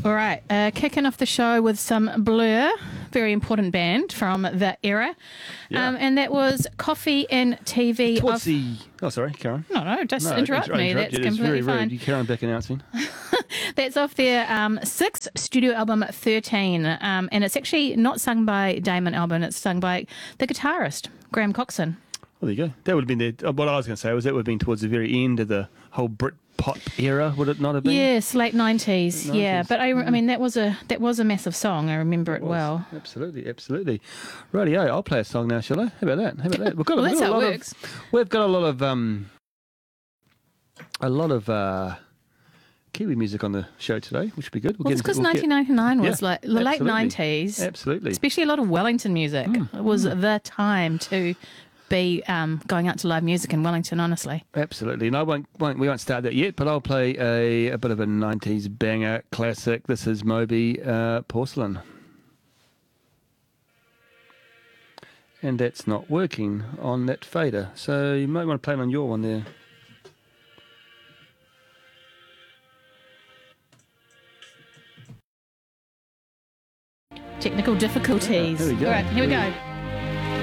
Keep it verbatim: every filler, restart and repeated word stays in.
All right, uh, kicking off the show with some Blur, very important band from that era. Yeah. Um, and that was Coffee and T V. Towards of- the... Oh, sorry, Karen. No, no, just No, interrupt inter- me. interrupt That's you. It's completely very fine. rude. You carry on back announcing. That's off their um, sixth studio album, thirteen. Um, and it's actually not sung by Damon Albarn, it's sung by the guitarist, Graham Coxon. Well, there you go. That would have been the... What I was going to say was that would have been towards the very end of the whole Brit pop era, would it not have been? Yes, late nineties. Late Yeah, nineties, but I, I mean that was a that was a massive song. I remember it, was. well. Absolutely, absolutely. Rightio, I'll play a song now, shall I? How about that? How about that? We've got, Well, we've that's got a how it lot works. Of, we've got a lot of um, a lot of uh, Kiwi music on the show today, which would be good. We'll Well, get it's because into- we'll get- nineteen ninety-nine was Yeah, like the late absolutely. nineties, Absolutely. especially a lot of Wellington music. Mm, It was the time to be um, going out to live music in Wellington, honestly. Absolutely, and I won't, won't. We won't start that yet, but I'll play a, a bit of a nineties banger classic. This is Moby uh, Porcelain, and that's not working on that fader. So you might want to play it on your one there. Technical difficulties. Here we go. All right, here we Here go.